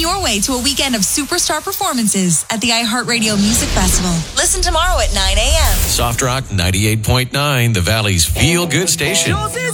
your way to a weekend of superstar performances at the iHeartRadio Music Festival. Listen tomorrow at 9 a.m. Soft Rock 98.9, the Valley's feel-good station.